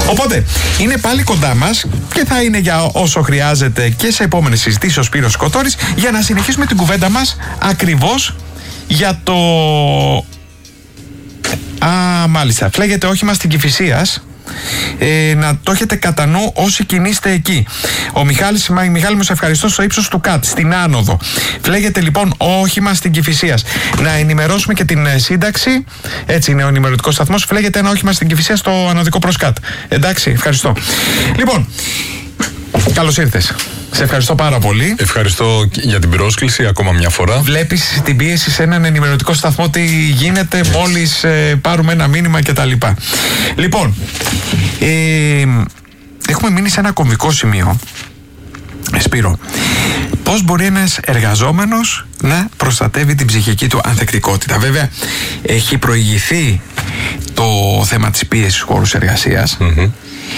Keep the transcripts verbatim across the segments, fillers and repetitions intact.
Οπότε είναι πάλι κοντά μας και θα είναι για όσο χρειάζεται και σε επόμενες συζητήσεις ο Σπύρος Σκοτώρης, για να συνεχίσουμε την κουβέντα μας ακριβώς για το... Α, μάλιστα. Φλέγεται όχημα στην Κηφισίας. Ε, να το έχετε κατά νου όσοι κινείστε εκεί. Ο Μιχάλης, Μιχάλη μου, σε ευχαριστώ, στο ύψος του ΚΑΤ, στην άνοδο. Φλέγεται λοιπόν όχημα στην Κηφισίας. Να ενημερώσουμε και την σύνταξη. Έτσι είναι ο ενημερωτικός σταθμός. Φλέγεται ένα όχημα στην Κηφισίας στο ανωδικό προς ΚΑΤ. Εντάξει, ευχαριστώ. Λοιπόν, καλώς ήρθες. Σε ευχαριστώ πάρα πολύ. Ευχαριστώ για την πρόσκληση ακόμα μια φορά. Βλέπεις την πίεση σε έναν ενημερωτικό σταθμό, τι γίνεται yes. μόλις ε, πάρουμε ένα μήνυμα κτλ. Λοιπόν, ε, έχουμε μείνει σε ένα κομβικό σημείο. Σπύρο, πώς μπορεί ένας εργαζόμενος να προστατεύει την ψυχική του ανθεκτικότητα? Βέβαια, έχει προηγηθεί το θέμα της πίεσης χώρους εργασίας. Mm-hmm.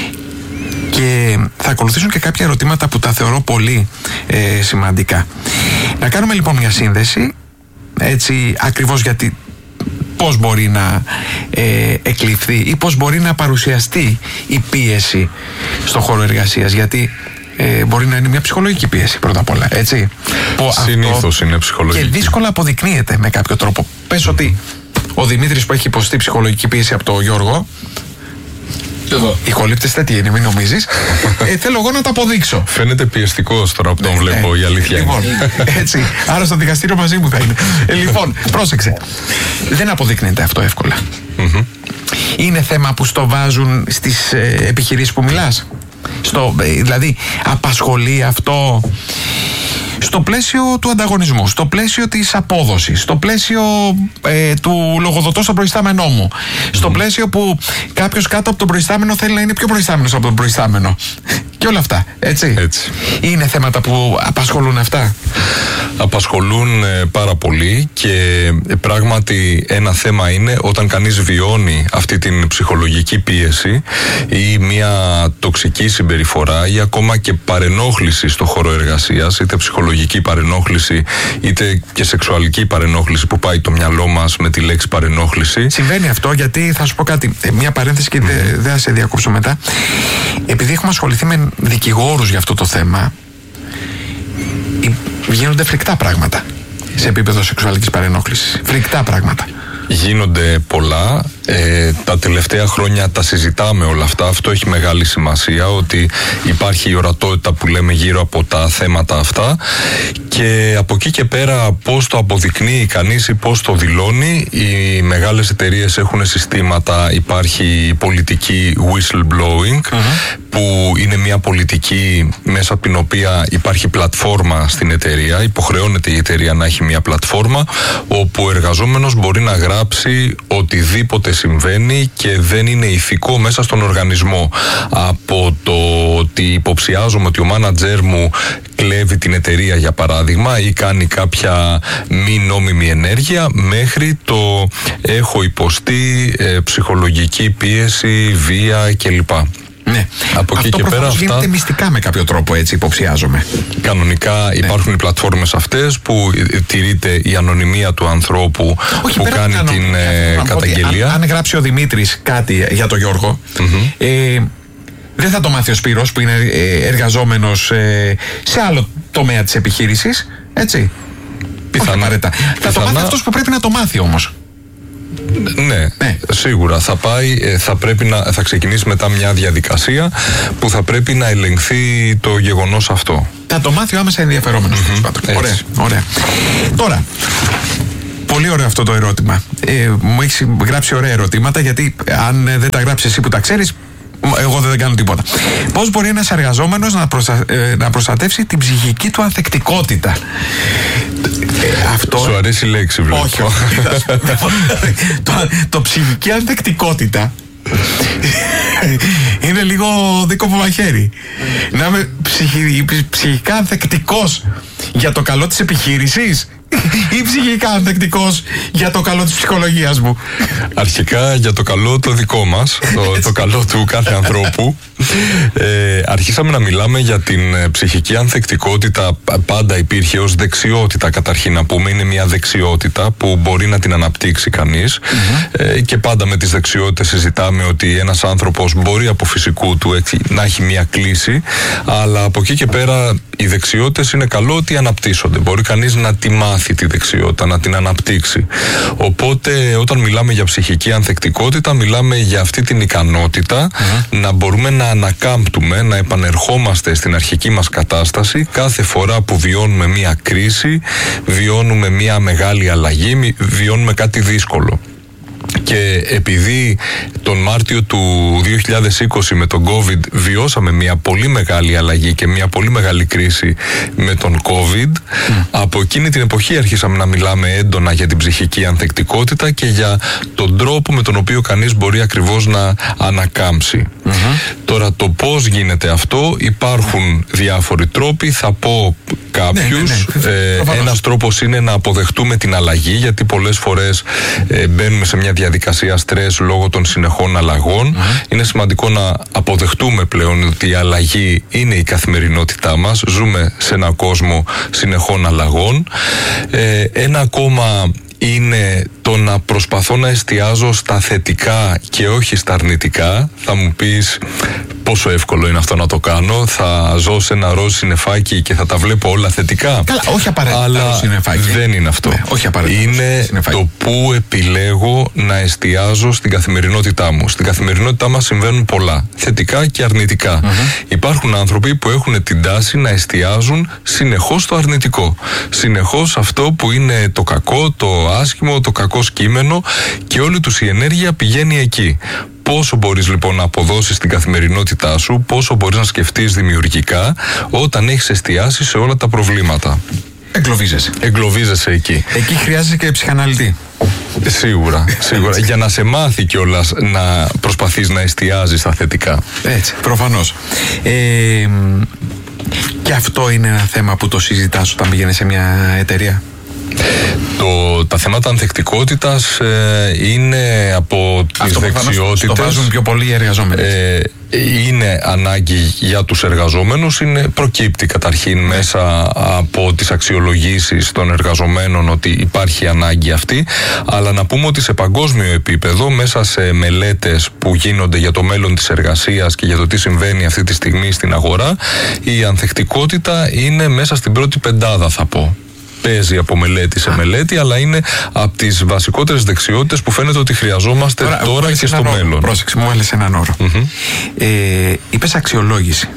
Και θα ακολουθήσουν και κάποια ερωτήματα που τα θεωρώ πολύ ε, σημαντικά. Να κάνουμε λοιπόν μια σύνδεση, έτσι ακριβώς γιατί πώς μπορεί να ε, εκλειφθεί ή πώς μπορεί να παρουσιαστεί η πίεση στον χώρο εργασίας. Γιατί ε, μπορεί να είναι μια ψυχολογική πίεση πρώτα απ' όλα, έτσι. Συνήθως είναι ψυχολογική. Και δύσκολα αποδεικνύεται με κάποιο τρόπο. Πες mm-hmm. ότι ο Δημήτρης που έχει υποστεί ψυχολογική πίεση από τον Γιώργο, οι χολύπτες τέτοιοι είναι, μην νομίζεις. ε, θέλω εγώ να το αποδείξω. Φαίνεται πιεστικός τώρα που τον ναι, βλέπω, ναι. Η αλήθεια λοιπόν, έτσι, άρα στο δικαστήριο μαζί μου θα είναι. ε, Λοιπόν, πρόσεξε. Δεν αποδείκνεται αυτό εύκολα. Mm-hmm. Είναι θέμα που στο βάζουν στις ε, επιχειρήσεις που μιλάς. Στο, ε, δηλαδή, απασχολεί αυτό στο πλαίσιο του ανταγωνισμού, στο πλαίσιο της απόδοσης, στο πλαίσιο ε, του λογοδοτώ στον προϊστάμενό μου, στο πλαίσιο που κάποιος κάτω από τον προϊστάμενο θέλει να είναι πιο προϊστάμενος από τον προϊστάμενο. Και όλα αυτά, έτσι. έτσι. Είναι θέματα που απασχολούν αυτά. Απασχολούν ε, πάρα πολύ και ε, πράγματι ένα θέμα είναι όταν κανείς βιώνει αυτή την ψυχολογική πίεση ή μια τοξική συμπεριφορά ή ακόμα και παρενόχληση στο χώρο εργασίας, είτε ψυχολογική παρενόχληση είτε και σεξουαλική παρενόχληση που πάει το μυαλό μας με τη λέξη παρενόχληση. Συμβαίνει αυτό γιατί θα σου πω κάτι, μια παρένθεση και mm. δεν δε θα σε διακόψω μετά. Επειδή έχουμε ασχοληθεί με δικηγόρους για αυτό το θέμα, γίνονται φρικτά πράγματα σε επίπεδο σεξουαλικής παρενόχλησης. Φρικτά πράγματα. Γίνονται πολλά. Ε, τα τελευταία χρόνια τα συζητάμε όλα αυτά. Αυτό έχει μεγάλη σημασία, ότι υπάρχει η ορατότητα που λέμε γύρω από τα θέματα αυτά, και από εκεί και πέρα πώς το αποδεικνύει κανείς ή πώς το δηλώνει. Οι μεγάλες εταιρείες έχουν συστήματα. Υπάρχει η πολιτική whistleblowing, mm-hmm. που είναι μια πολιτική μέσα από την οποία υπάρχει πλατφόρμα στην εταιρεία. Υποχρεώνεται η εταιρεία να έχει μια πλατφόρμα όπου ο εργαζόμενος μπορεί να γράψει οτιδήποτε συμβαίνει και δεν είναι ηθικό μέσα στον οργανισμό. Από το ότι υποψιάζομαι ότι ο μάνατζέρ μου κλέβει την εταιρεία, για παράδειγμα, ή κάνει κάποια μη νόμιμη ενέργεια, μέχρι το έχω υποστεί ε, ψυχολογική πίεση, βία κλπ. Ναι. Από εκεί αυτό και πέρα αυτά γίνεται μυστικά με κάποιο τρόπο, έτσι υποψιάζομαι. Κανονικά ναι. υπάρχουν οι πλατφόρμες αυτές που τηρείται η ανωνυμία του ανθρώπου. Όχι, που κάνει την, την ε, καταγγελία. Αν, αν γράψει ο Δημήτρης κάτι για τον Γιώργο, mm-hmm. ε, δεν θα το μάθει ο Σπύρος που είναι ε, εργαζόμενος ε, σε άλλο τομέα της επιχείρησης, έτσι. Πιθανά. Όχι, θα το μάθει αυτός που πρέπει να το μάθει όμως. Ναι, ναι, σίγουρα θα πάει, θα πρέπει να, θα ξεκινήσει μετά μια διαδικασία που θα πρέπει να ελεγχθεί το γεγονός αυτό. Θα το μάθει ο άμεσα ενδιαφερόμενος. Mm-hmm. Ωραία, ωραία. Τώρα, πολύ ωραίο αυτό το ερώτημα. Ε, μου έχεις γράψει ωραία ερωτήματα, γιατί αν δεν τα γράψεις εσύ που τα ξέρεις, εγώ δεν κάνω τίποτα. Πώς μπορεί ένας εργαζόμενος να, προστα... ε, να προστατεύσει την ψυχική του ανθεκτικότητα? Ε, αυτό... Σου αρέσει η λέξη, βλέπω. Όχι, το, το ψυχική ανθεκτικότητα είναι λίγο δίκοπο μαχαίρι. Να είμαι ψυχι... ψυχικά ανθεκτικός για το καλό της επιχείρησης ή ψυχικά ανθεκτικός για το καλό της ψυχολογίας μου? Αρχικά για το καλό το δικό μας, το, το καλό του κάθε ανθρώπου. ε, αρχίσαμε να μιλάμε για την ψυχική ανθεκτικότητα. Πάντα υπήρχε ως δεξιότητα, καταρχήν να πούμε. Είναι μια δεξιότητα που μπορεί να την αναπτύξει κανείς. Mm-hmm. ε, και πάντα με τις δεξιότητες συζητάμε ότι ένας άνθρωπος μπορεί από φυσικού του έτσι, να έχει μια κλίση, αλλά από εκεί και πέρα οι δεξιότητες είναι καλό ότι αναπτύσσονται. Μπορεί κανείς να τη μάθει τη δεξιότητα, να την αναπτύξει. Οπότε όταν μιλάμε για ψυχική ανθεκτικότητα, μιλάμε για αυτή την ικανότητα mm-hmm. να μπορούμε να ανακάμπτουμε, να επανερχόμαστε στην αρχική μας κατάσταση κάθε φορά που βιώνουμε μια κρίση, βιώνουμε μια μεγάλη αλλαγή, βιώνουμε κάτι δύσκολο. Και επειδή τον Μάρτιο του δύο χιλιάδες είκοσι με τον COVID βιώσαμε μια πολύ μεγάλη αλλαγή και μια πολύ μεγάλη κρίση με τον COVID, mm. από εκείνη την εποχή αρχίσαμε να μιλάμε έντονα για την ψυχική ανθεκτικότητα και για τον τρόπο με τον οποίο κανείς μπορεί ακριβώς να ανακάμψει. Mm-hmm. Τώρα το πώς γίνεται αυτό, υπάρχουν διάφοροι τρόποι, θα πω κάποιους. Ναι, ναι, ναι. Ε, ένας τρόπος είναι να αποδεχτούμε την αλλαγή, γιατί πολλές φορές ε, μπαίνουμε σε μια διαδικασία στρες λόγω των συνεχών αλλαγών. Mm-hmm. Είναι σημαντικό να αποδεχτούμε πλέον ότι η αλλαγή είναι η καθημερινότητά μας. Ζούμε σε έναν κόσμο συνεχών αλλαγών. Ε, ένα ακόμα είναι το να προσπαθώ να εστιάζω στα θετικά και όχι στα αρνητικά. Θα μου πεις πόσο εύκολο είναι αυτό να το κάνω. Θα ζω σε ένα ροζ συννεφάκι και θα τα βλέπω όλα θετικά. Καλά, όχι απαραίτητα. Αλλά δεν είναι αυτό. Ναι, όχι απαραίτητα. Είναι το που επιλέγω να εστιάζω στην καθημερινότητά μου. Στην καθημερινότητά μας συμβαίνουν πολλά, θετικά και αρνητικά. Mm-hmm. Υπάρχουν άνθρωποι που έχουν την τάση να εστιάζουν συνεχώς στο αρνητικό. Συνεχώς αυτό που είναι το κακό, το άσχημο, το κακό κείμενο, και όλη τους η ενέργεια πηγαίνει εκεί. Πόσο μπορείς λοιπόν να αποδώσεις την καθημερινότητά σου, πόσο μπορείς να σκεφτείς δημιουργικά όταν έχεις εστιάσει σε όλα τα προβλήματα. Εγκλωβίζεσαι. Εγκλωβίζεσαι εκεί. Εκεί χρειάζεσαι και ψυχαναλυτή. Σίγουρα, σίγουρα. Για να σε μάθει κιόλας να προσπαθείς να εστιάζεις στα θετικά. Έτσι, προφανώς. Ε, και αυτό είναι ένα θέμα που το συζητάς όταν πηγαίνεις σε μια εταιρεία. Το, τα θέματα ανθεκτικότητας ε, είναι από τις δεξιότητες. Το βάζουν πιο πολλοί οι εργαζόμενοι. Ε, είναι ανάγκη για τους εργαζόμενους. Είναι, προκύπτει καταρχήν ναι. μέσα από τις αξιολογήσεις των εργαζομένων ότι υπάρχει ανάγκη αυτή. Αλλά να πούμε ότι σε παγκόσμιο επίπεδο, μέσα σε μελέτες που γίνονται για το μέλλον της εργασίας και για το τι συμβαίνει αυτή τη στιγμή στην αγορά, η ανθεκτικότητα είναι μέσα στην πρώτη πεντάδα, θα πω. Παίζει από μελέτη σε μελέτη, αλλά είναι από τις βασικότερες δεξιότητες που φαίνεται ότι χρειαζόμαστε τώρα, τώρα και στο μέλλον. Όρο. Πρόσεξε, μου έβαλες έναν όρο. Mm-hmm. Ε, είπες αξιολόγηση.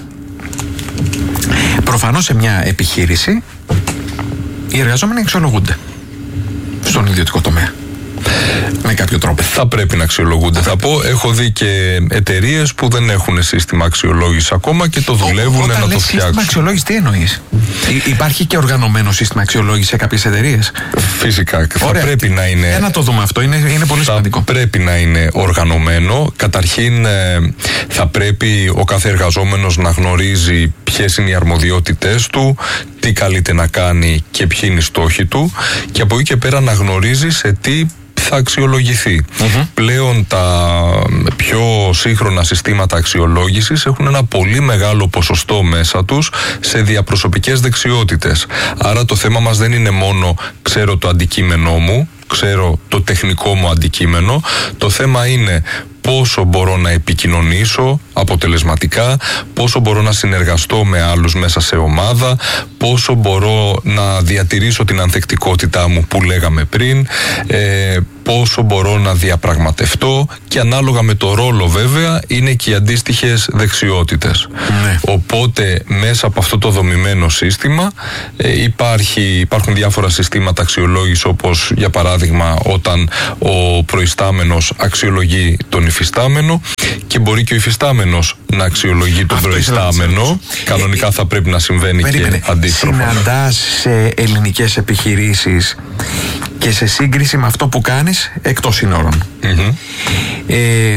Προφανώς σε μια επιχείρηση οι εργαζόμενοι αξιολογούνται στον ιδιωτικό τομέα. Με κάποιο τρόπο. Θα πρέπει να αξιολογούνται. Θα πω, έχω δει και εταιρείες που δεν έχουν σύστημα αξιολόγηση ακόμα και το δουλεύουν να το φτιάξουν. Σύστημα αξιολόγηση, τι εννοείς? Υπάρχει και οργανωμένο σύστημα αξιολόγηση σε κάποιες εταιρείες? Φυσικά. Ωραία. Θα πρέπει να είναι. Για να το δούμε αυτό, είναι, είναι πολύ θα σημαντικό. Πρέπει να είναι οργανωμένο. Καταρχήν, θα πρέπει ο κάθε εργαζόμενος να γνωρίζει ποιες είναι οι αρμοδιότητες του, τι καλείται να κάνει και ποιοι είναι οι στόχοι του, και από εκεί και πέρα να γνωρίζει σε τι θα αξιολογηθεί. Mm-hmm. Πλέον τα πιο σύγχρονα συστήματα αξιολόγησης έχουν ένα πολύ μεγάλο ποσοστό μέσα τους σε διαπροσωπικές δεξιότητες. Άρα το θέμα μας δεν είναι μόνο ξέρω το αντικείμενό μου, ξέρω το τεχνικό μου αντικείμενο. Το θέμα είναι πόσο μπορώ να επικοινωνήσω αποτελεσματικά, πόσο μπορώ να συνεργαστώ με άλλους μέσα σε ομάδα, πόσο μπορώ να διατηρήσω την ανθεκτικότητά μου που λέγαμε πριν, ε, πόσο μπορώ να διαπραγματευτώ, και ανάλογα με το ρόλο βέβαια είναι και οι αντίστοιχες δεξιότητες. Ναι. Οπότε μέσα από αυτό το δομημένο σύστημα ε, υπάρχει, υπάρχουν διάφορα συστήματα αξιολόγηση, όπως για παράδειγμα όταν ο προϊστάμενος αξιολογεί τον υφιστάμενο, και μπορεί και ο υφιστάμενος να αξιολογεί τον αυτό προϊστάμενο. Κανονικά ε, θα πρέπει να συμβαίνει περίμενε. Και αντίστροφα. Συναντάς σε ελληνικές επιχειρήσεις και σε σύγκριση με αυτό που κάνεις εκτός συνόρων mm-hmm. ε,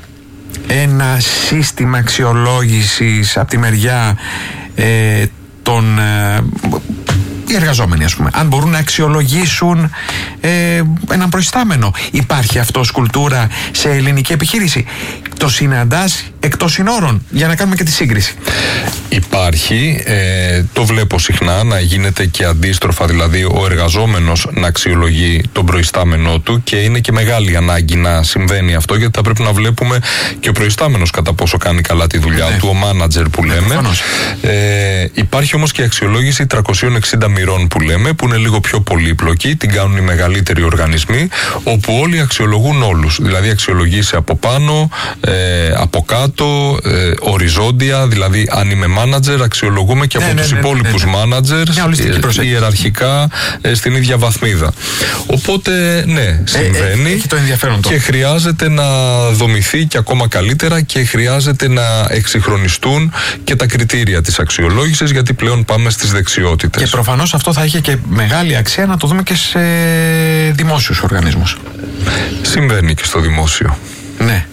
ένα σύστημα αξιολόγησης από τη μεριά ε, των ε, οι εργαζόμενοι, ας πούμε, αν μπορούν να αξιολογήσουν ε, έναν προϊστάμενο? Υπάρχει αυτό ως κουλτούρα σε ελληνική επιχείρηση? το συναντάς εκτός συνόρων, για να κάνουμε και τη σύγκριση? Υπάρχει, ε, το βλέπω συχνά να γίνεται και αντίστροφα, δηλαδή ο εργαζόμενος να αξιολογεί τον προϊστάμενό του, και είναι και μεγάλη ανάγκη να συμβαίνει αυτό, γιατί θα πρέπει να βλέπουμε και ο προϊστάμενος κατά πόσο κάνει καλά τη δουλειά ναι. του, ο μάνατζερ που ναι, λέμε. Ε, υπάρχει όμως και η αξιολόγηση τριακόσιων εξήντα μοιρών που λέμε, που είναι λίγο πιο πολύπλοκη, την κάνουν οι μεγαλύτεροι οργανισμοί, όπου όλοι αξιολογούν όλους. Δηλαδή αξιολογήσει από πάνω, ε, από κάτω, ε, οριζόντια, δηλαδή αν είμαι μάνατζερ, αξιολογούμε και ναι, από ναι, τους ναι, υπόλοιπους ναι, ναι, μάνατζερ, ναι. ιεραρχικά ε, στην ίδια βαθμίδα. Οπότε, ναι, συμβαίνει. Ε, έχει το ενδιαφέρον και χρειάζεται να δομηθεί και ακόμα καλύτερα, και χρειάζεται να εξυγχρονιστούν και τα κριτήρια της αξιολόγησης, γιατί πλέον πάμε στις δεξιότητες. Και προφανώς αυτό θα είχε και μεγάλη αξία να το δούμε και σε δημόσιους οργανισμούς. Συμβαίνει και στο δημόσιο. Ναι.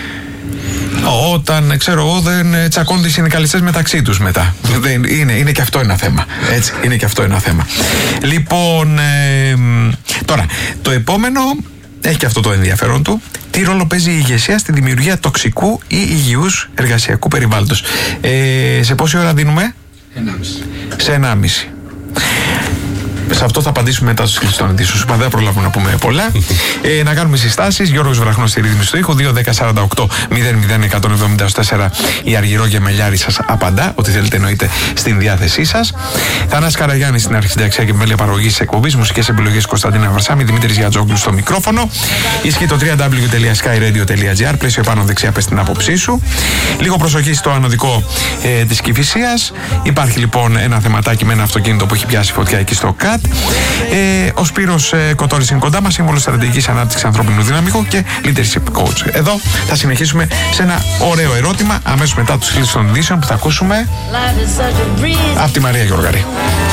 Όταν, ξέρω εγώ, δεν τσακώνται οι συνδικαλιστές μεταξύ τους μετά. Δεν, είναι, είναι και αυτό ένα θέμα. Έτσι, είναι και αυτό ένα θέμα. Λοιπόν, ε, τώρα, το επόμενο έχει και αυτό το ενδιαφέρον του. Τι ρόλο παίζει η ηγεσία στη δημιουργία τοξικού ή υγιούς εργασιακού περιβάλλοντος? Ε, σε πόση ώρα δίνουμε? ενάμιση. Σε ενάμιση. Σε αυτό θα απαντήσουμε μετά στους κλειστών ειδήσεων. Σου είπα, δεν προλάβουμε να πούμε πολλά. ε, να κάνουμε συστάσεις. Γιώργος Βραχνός στη ρύθμιση του ήχου. δύο δέκα σαράντα οκτώ μηδέν μηδέν εκατόν εβδομήντα τέσσερα. Η Αργυρό Γεμελιάρη σας απαντά. Ό,τι θέλετε εννοείται στην διάθεσή σας. Θανάσης Καραγιάννης στην αρχισυνταξία και μέλη παραγωγής της εκπομπής. Μουσικές επιλογές Κωνσταντίνα Βαρσάμι. Δημήτρης Γιατζόγλου στο μικρόφωνο. Ισχύει το double-u double-u double-u τελεία sky radio τελεία gr. Πλαίσιο επάνω δεξιά, πες την άποψή σου. Λίγο προσοχή στο ανωδικό ε, της Κηφισίας. Υπάρχει λοιπόν ένα θεματάκι με ένα αυτοκίνητο που έχει πιάσει φωτιά εκεί στο ΚΑΤ. Ε, ο Σπύρος ε, Κοτόρης είναι κοντά μας, σύμβολος στρατηγικής ανάπτυξης ανθρώπινου δυναμικού και leadership coach. Εδώ θα συνεχίσουμε σε ένα ωραίο ερώτημα αμέσως μετά τους κλειστών ειδήσεων που θα ακούσουμε από τη Μαρία Γιώργαρη.